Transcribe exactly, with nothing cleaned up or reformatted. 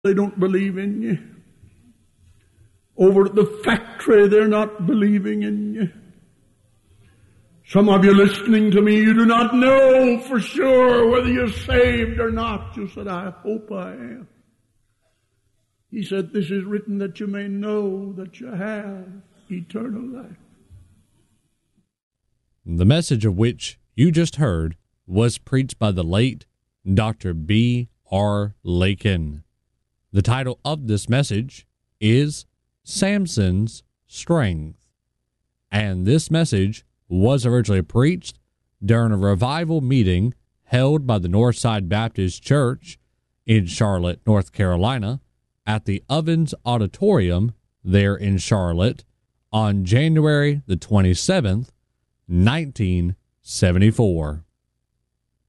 They don't believe in you. Over at the factory, they're not believing in you. Some of you listening to me, you do not know for sure whether you're saved or not. You said, I hope I am. He said, this is written that you may know that you have eternal life. The message of which you just heard was preached by the late Doctor B R Lakin. The title of this message is Samson's Strength. And this message was originally preached during a revival meeting held by the Northside Baptist Church in Charlotte, North Carolina, at the Ovens Auditorium there in Charlotte on January the twenty-seventh, nineteen seventy-four.